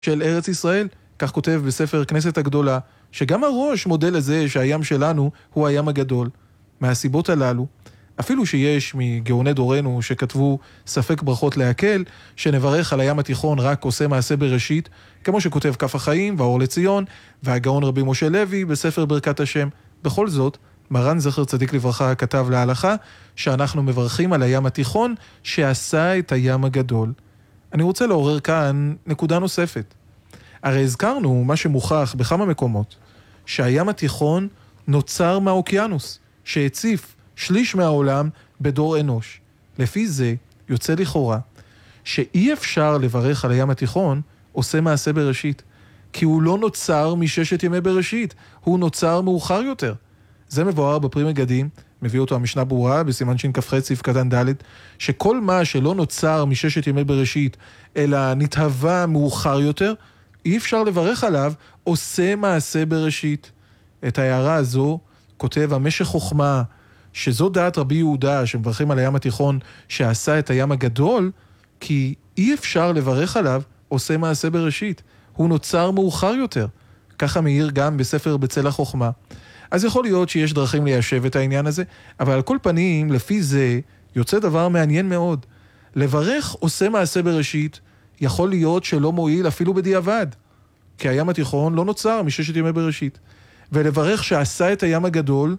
של ארץ ישראל, כך כותב בספר כנסת הגדולה, שגם הראש מודה לזה שהים שלנו הוא הים הגדול. מהסיבות הללו, אפילו שיש מגאוני דורנו שכתבו ספק ברכות להקל, שנברך על הים התיכון רק עושה מעשה בראשית, כמו שכותב כף החיים והאור לציון, והגאון רבי משה לוי בספר ברכת השם. בכל זאת, מרן זכר צדיק לברכה כתב להלכה, שאנחנו מברכים על הים התיכון שעשה את הים הגדול. אני רוצה לעורר כאן נקודה נוספת. הרי הזכרנו מה שמוכח בכמה מקומות, שהים התיכון נוצר מהאוקיינוס, שהציף שליש מהעולם בדור אנוש. לפי זה יוצא לכאורה שאי אפשר לברך על הים התיכון עושה מעשה בראשית, כי הוא לא נוצר מששת ימי בראשית, הוא נוצר מאוחר יותר. זה מבואר בפרי מגדים, מביא אותו המשנה ברורה בסימן שכ"ח סעיף קטן ד', שכל מה שלא נוצר מששת ימי בראשית, אלא נתהווה מאוחר יותר, אי אפשר לברך עליו עושה מעשה בראשית. את ההערה הזו כותב המשך חוכמה, שזו דעת רבי יהודה שמברכים על הים התיכון שעשה את הים הגדול, כי אי אפשר לברך עליו עושה מעשה בראשית, הוא נוצר מאוחר יותר. ככה מאיר גם בספר בצל החוכמה. אז יכול להיות שיש דרכים ליישב את העניין הזה, אבל על כל פנים, לפי זה, יוצא דבר מעניין מאוד. לברך עושה מעשה בראשית, יכול להיות שלא מועיל אפילו בדיעבד, כי הים התיכון לא נוצר מששת ימי בראשית. ולברך שעשה את הים הגדול,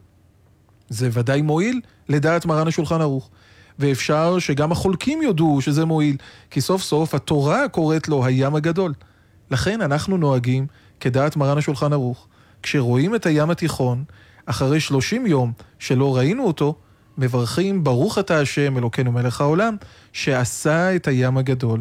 זה ודאי מועיל לדעת מרן השולחן ערוך. ואפשר שגם החולקים יודו שזה מועיל, כי סוף סוף התורה קוראת לו הים הגדול. לכן אנחנו נוהגים כדעת מרן השולחן ערוך. כשרואים את הים התיכון, אחרי 30 יום שלא ראינו אותו, מברכים ברוך אתה השם אלוקינו מלך העולם, שעשה את הים הגדול.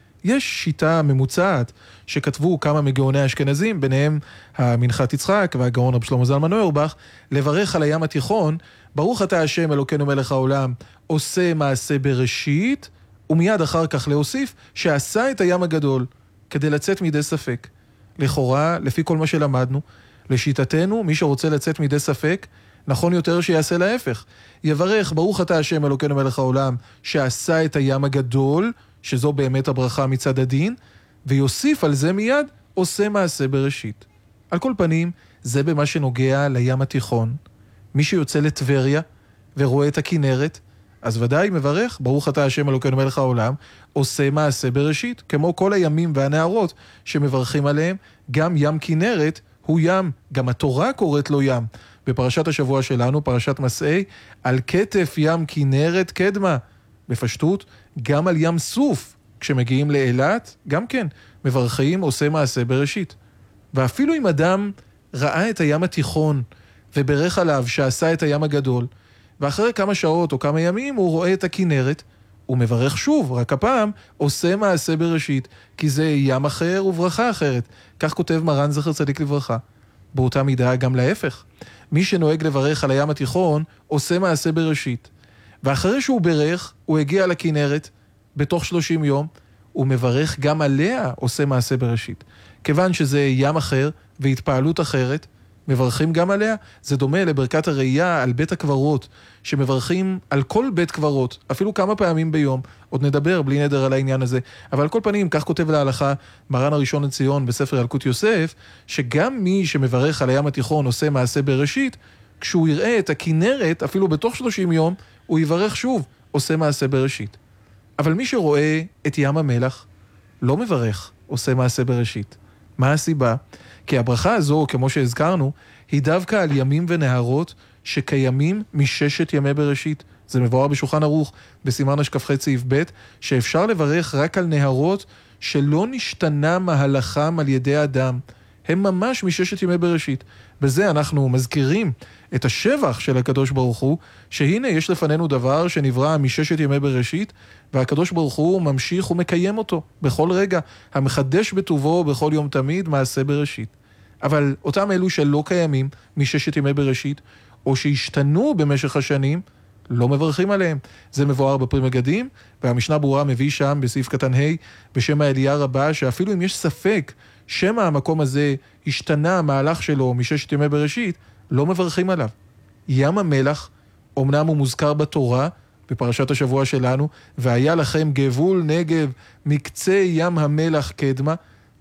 יש שיטה ממוצעת שכתבו כמה מגאוני האשכנזים, ביניהם המנחת יצחק והגאון רב שלמה זלמן אוירבך, לברך על הים התיכון, ברוך אתה השם אלוקינו מלך העולם, עושה מעשה בראשית, ומיד אחר כך להוסיף שעשה את הים הגדול, כדי לצאת מידי ספק. לכאורה, לפי כל מה שלמדנו, לשיטתנו, מי שרוצה לצאת מידי ספק, נכון יותר שיעשה להפך. יברך ברוך אתה השם אלוקינו מלך העולם, שעשה את הים הגדול, שזו באמת הברכה מצד הדין, ויוסיף על זה מיד עושה מעשה בראשית. על כל פנים, זה במה שנוגע לים התיכון. מי שיוצא לטבריה ורואה את הכנרת, אז ודאי מברך, ברוך אתה השם אלוקינו מלך העולם, עושה מעשה בראשית, כמו כל הימים והנערות שמברכים עליהם, גם ים כנרת הוא ים, גם התורה קוראת לו ים. בפרשת השבוע שלנו, פרשת מסעי, על כתף ים כנרת קדמה. בפשטות, גם על ים סוף, כשמגיעים לאילת, גם כן, מברכים עושה מעשה בראשית. ואפילו אם אדם ראה את הים התיכון, וברך עליו שעשה את הים הגדול, ואחרי כמה שעות או כמה ימים הוא רואה את הכנרת, הוא מברך שוב, רק הפעם עושה מעשה בראשית, כי זה ים אחר וברכה אחרת. כך כותב מרן זכר צדיק לברכה. באותה מידה גם להפך. מי שנוהג לברך על הים התיכון, עושה מעשה בראשית. ואחרי שהוא ברך, הוא הגיע לכנרת, בתוך 30 יום, הוא מברך גם עליה עושה מעשה בראשית. כיוון שזה ים אחר והתפעלות אחרת, מברכים גם עליה. זה דומה לברכת הראייה על בית הקברות, שמברכים על כל בית קברות, אפילו כמה פעמים ביום. עוד נדבר בלי נדר על העניין הזה. אבל על כל פנים, כך כותב להלכה מרן הראשון לציון בספר ילקוט יוסף, שגם מי שמברך על הים התיכון עושה מעשה בראשית, כשהוא יראה את הכנרת, אפילו בתוך 30 יום, הוא יברך שוב, עושה מעשה בראשית. אבל מי שרואה את ים המלח, לא מברך, עושה מעשה בראשית. מה הסיבה? כי הברכה הזו, כמו שהזכרנו, היא דווקא על ימים ונהרות שקיימים מששת ימי בראשית. זה מבואר בשולחן ערוך בסימן כ"ח סעיף ב', שאפשר לברך רק על נהרות שלא נשתנה מהלכם על ידי אדם. הם ממש מששת ימי בראשית. בזה אנחנו מזכירים את השבח של הקדוש ברוך הוא, שהנה יש לפנינו דבר שנברא מששת ימי בראשית, והקדוש ברוך הוא ממשיך ומקיים אותו בכל רגע, המחדש בטובו בכל יום תמיד מעשה בראשית. אבל אותם אלו שלא קיימים מששת ימי בראשית, או שהשתנו במשך השנים, לא מברכים עליהם. זה מבואר בפרי מגדים, והמשנה ברורה מביא שם בסעיף קטן ה' בשם האליה רבה, שאפילו אם יש ספק שמא המקום הזה השתנה המהלך שלו מששת ימי בראשית, לא מברכים עליו. ים המלח, אמנם הוא מוזכר בתורה, בפרשת השבוע שלנו, והיה לכם גבול נגב מקצה ים המלח קדמה,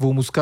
והוא מוזכר